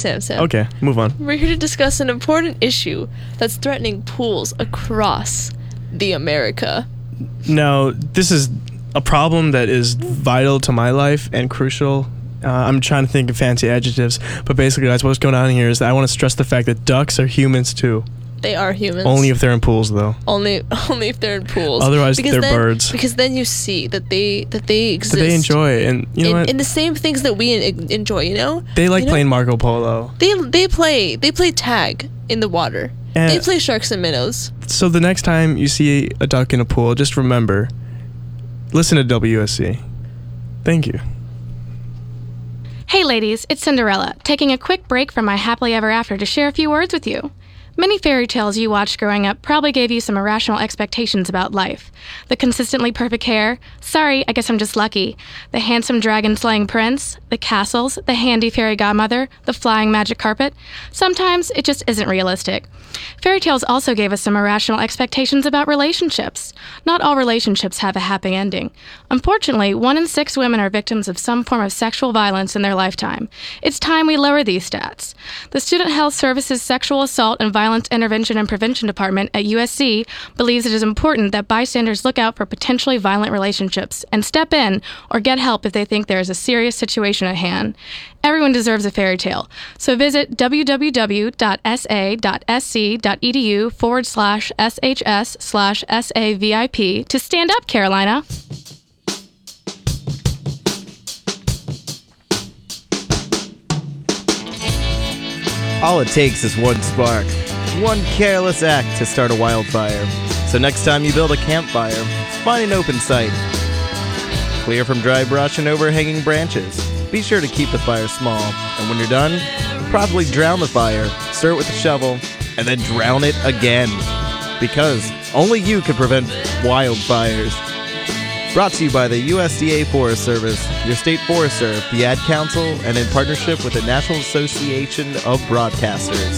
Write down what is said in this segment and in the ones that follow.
Sam. Okay, move on. We're here to discuss an important issue that's threatening pools across the America. No, this is a problem that is vital to my life and crucial. I'm trying to think of fancy adjectives, but basically, guys, what's going on here is that I want to stress the fact that ducks are humans too. They are humans. Only if they're in pools, though. Only if they're in pools. Otherwise, they're birds. Because then you see that they exist. That they enjoy it, and you know what? In the same things that we enjoy, you know. They like playing Marco Polo. They play tag in the water. And they play sharks and minnows. So the next time you see a duck in a pool, just remember, listen to WSC. Thank you. Hey ladies, it's Cinderella, taking a quick break from my happily ever after to share a few words with you. Many fairy tales you watched growing up probably gave you some irrational expectations about life. The consistently perfect hair, sorry, I guess I'm just lucky. The handsome dragon-slaying prince, the castles, the handy fairy godmother, the flying magic carpet. Sometimes it just isn't realistic. Fairy tales also gave us some irrational expectations about relationships. Not all relationships have a happy ending. Unfortunately, 1 in 6 women are victims of some form of sexual violence in their lifetime. It's time we lower these stats. The Student Health Services Sexual Assault and Violence Intervention and Prevention Department at USC believes it is important that bystanders look out for potentially violent relationships and step in or get help if they think there is a serious situation at hand. Everyone deserves a fairy tale, so visit www.sa.sc.edu/SHS/SAVIP to stand up, Carolina. All it takes is one spark, one careless act to start a wildfire. So next time you build a campfire, find an open site. Clear from dry brush and overhanging branches. Be sure to keep the fire small, and when you're done, properly drown the fire, stir it with a shovel, and then drown it again. Because only you can prevent wildfires. Brought to you by the USDA Forest Service, your state forester, the Ad Council, and in partnership with the National Association of Broadcasters.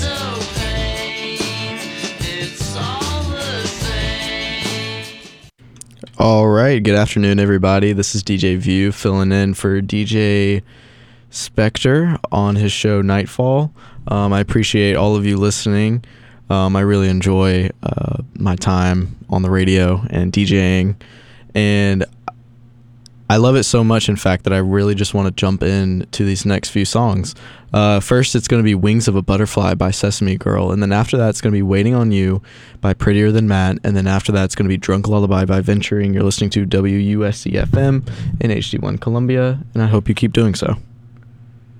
All right, good afternoon, everybody. This is DJ View filling in for DJ Spectre on his show Nightfall. I appreciate all of you listening. I really enjoy my time on the radio and DJing, and I love it so much, in fact, that I really just want to jump in to these next few songs. First, it's going to be Wings of a Butterfly by Sesame Girl, and then after that, it's going to be Waiting on You by Prettier Than Matt, and then after that, it's going to be Drunk Lullaby by Venturing. You're listening to WUSC-FM in HD1 Columbia, and I hope you keep doing so.